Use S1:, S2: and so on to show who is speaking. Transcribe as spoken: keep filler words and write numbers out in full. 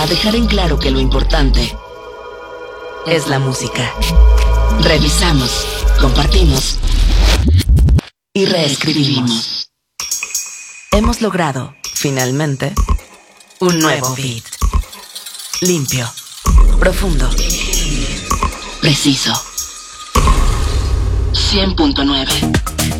S1: dejar en claro que lo importante es la música. Revisamos, compartimos y reescribimos. Hemos logrado, finalmente, un nuevo beat. Limpio, profundo, preciso. cien punto nueve